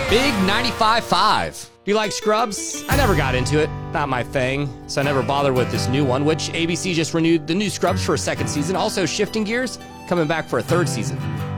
Big 95.5. Do you like Scrubs? I never got into it. Not my thing. So I never bothered with this new one, which ABC just renewed the new Scrubs for a second season. Also, Shifting Gears, coming back for a third season.